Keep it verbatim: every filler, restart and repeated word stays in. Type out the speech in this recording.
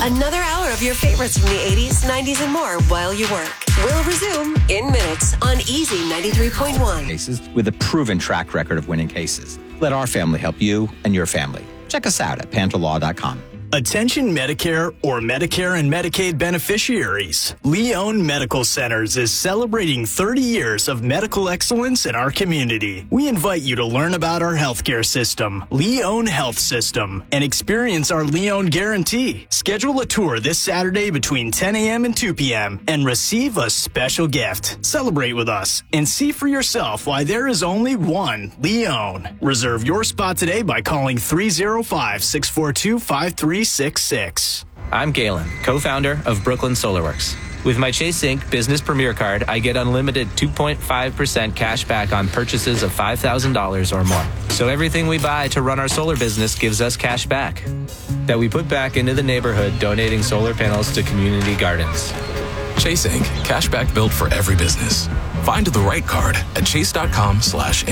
Another hour of your favorites from the eighties, nineties, and more while you work. We'll resume in minutes on Easy ninety-three point one. Cases with a proven track record of winning cases. Let our family help you and your family. Check us out at panther law dot com. Attention Medicare or Medicare and Medicaid beneficiaries. Leon Medical Centers is celebrating thirty years of medical excellence in our community. We invite you to learn about our healthcare system, Leon Health System, and experience our Leon Guarantee. Schedule a tour this Saturday between ten a.m. and two p.m. and receive a special gift. Celebrate with us and see for yourself why there is only one Leon. Reserve your spot today by calling three oh five, six four two, five three six six. I'm Galen, co-founder of Brooklyn SolarWorks. With my Chase Inc Business Premier Card, I get unlimited two point five percent cash back on purchases of five thousand dollars or more. So everything we buy to run our solar business gives us cash back that we put back into the neighborhood, donating solar panels to community gardens. Chase Inc Cashback built for every business. Find the right card at chase dot com slash